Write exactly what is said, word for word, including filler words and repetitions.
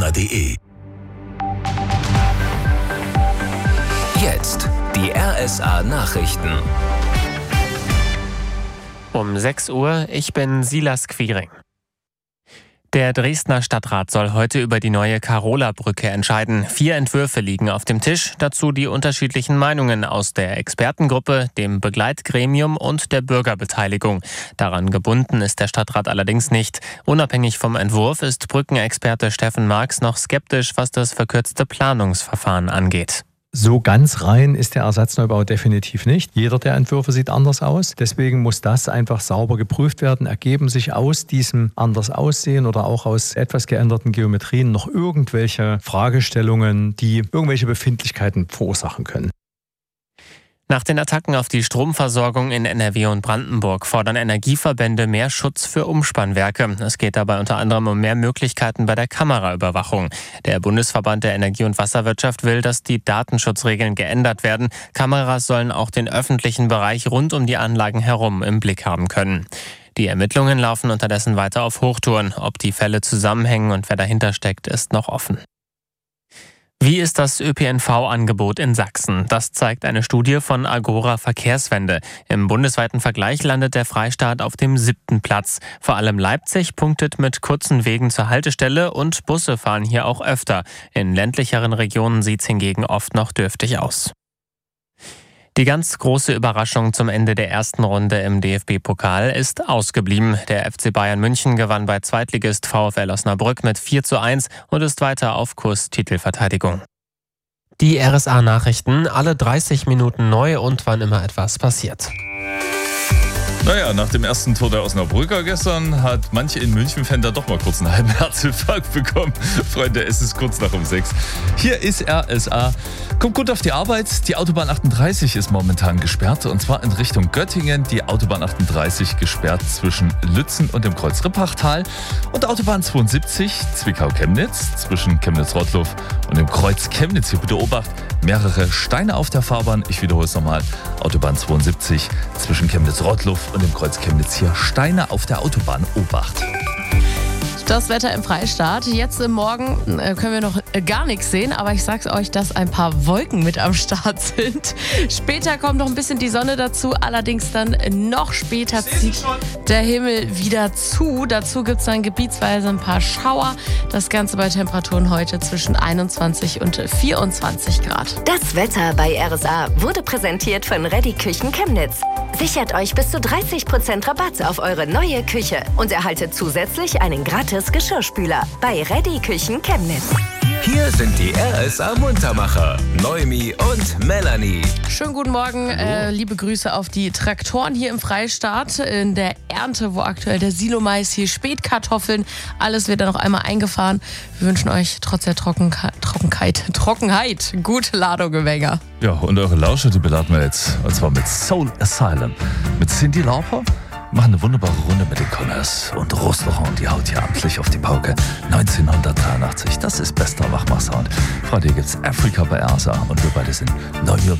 Schaffner punkt de. Jetzt die R S A-Nachrichten. Um sechs Uhr, ich bin Silas Quiring. Der Dresdner Stadtrat soll heute über die neue Karola-Brücke entscheiden. Vier Entwürfe liegen auf dem Tisch, dazu die unterschiedlichen Meinungen aus der Expertengruppe, dem Begleitgremium und der Bürgerbeteiligung. Daran gebunden ist der Stadtrat allerdings nicht. Unabhängig vom Entwurf ist Brückenexperte Steffen Marx noch skeptisch, was das verkürzte Planungsverfahren angeht. So ganz rein ist der Ersatzneubau definitiv nicht. Jeder der Entwürfe sieht anders aus. Deswegen muss das einfach sauber geprüft werden. Ergeben sich aus diesem anders Aussehen oder auch aus etwas geänderten Geometrien noch irgendwelche Fragestellungen, die irgendwelche Befindlichkeiten verursachen können? Nach den Attacken auf die Stromversorgung in N R W und Brandenburg fordern Energieverbände mehr Schutz für Umspannwerke. Es geht dabei unter anderem um mehr Möglichkeiten bei der Kameraüberwachung. Der Bundesverband der Energie- und Wasserwirtschaft will, dass die Datenschutzregeln geändert werden. Kameras sollen auch den öffentlichen Bereich rund um die Anlagen herum im Blick haben können. Die Ermittlungen laufen unterdessen weiter auf Hochtouren. Ob die Fälle zusammenhängen und wer dahinter steckt, ist noch offen. Wie ist das Ö P N V-Angebot in Sachsen? Das zeigt eine Studie von Agora Verkehrswende. Im bundesweiten Vergleich landet der Freistaat auf dem siebten Platz. Vor allem Leipzig punktet mit kurzen Wegen zur Haltestelle und Busse fahren hier auch öfter. In ländlicheren Regionen sieht es hingegen oft noch dürftig aus. Die ganz große Überraschung zum Ende der ersten Runde im D F B-Pokal ist ausgeblieben. Der F C Bayern München gewann bei Zweitligist VfL Osnabrück mit vier zu eins und ist weiter auf Kurs Titelverteidigung. Die R S A-Nachrichten, alle dreißig Minuten neu und wann immer etwas passiert. Naja, nach dem ersten Tor der Osnabrücker gestern hat manche in München-Fan da doch mal kurz einen halben Herzinfarkt bekommen. Freunde, es ist kurz nach um sechs. Hier ist R S A. Kommt gut auf die Arbeit. Die Autobahn achtunddreißig ist momentan gesperrt und zwar in Richtung Göttingen. Die Autobahn achtunddreißig gesperrt zwischen Lützen und dem Kreuz Rippachtal. Und Autobahn zweiundsiebzig Zwickau-Chemnitz zwischen Chemnitz-Rottluff und dem Kreuz Chemnitz. Hier bitte Obacht, mehrere Steine auf der Fahrbahn. Ich wiederhole es nochmal. Autobahn zweiundsiebzig zwischen Chemnitz-Rottluff und dem Kreuz Chemnitz, hier Steine auf der Autobahn. Obacht. Das Wetter im Freistaat. Jetzt im Morgen können wir noch gar nichts sehen, aber ich sag's euch, dass ein paar Wolken mit am Start sind. Später kommt noch ein bisschen die Sonne dazu, allerdings dann noch später zieht der Himmel wieder zu. Dazu gibt's dann gebietsweise ein paar Schauer. Das Ganze bei Temperaturen heute zwischen einundzwanzig und vierundzwanzig Grad. Das Wetter bei R S A wurde präsentiert von Reddy Küchen Chemnitz. Sichert euch bis zu dreißig Prozent Rabatt auf eure neue Küche und erhaltet zusätzlich einen gratis Geschirrspüler bei Reddy Küchen Chemnitz. Hier sind die R S A-Muntermacher, Noemi und Melanie. Schönen guten Morgen, äh, liebe Grüße auf die Traktoren hier im Freistaat. In der Ernte, wo aktuell der Silomais, hier Spätkartoffeln, alles wird dann noch einmal eingefahren. Wir wünschen euch trotz der Trockenka- Trockenheit, Trockenheit gute Ladung im Wenger. Ja, und eure Lauscher, die beladen wir jetzt, und zwar mit Soul Asylum, mit Cyndi Lauper. Machen eine wunderbare Runde mit den Connors und Rostlaurent, die haut hier amtlich auf die Pauke. neunzehnhundertdreiundachtzig, das ist bester Wachmach-Sound. Freunde, hier gibt's Afrika bei R S A und wir beide sind Neu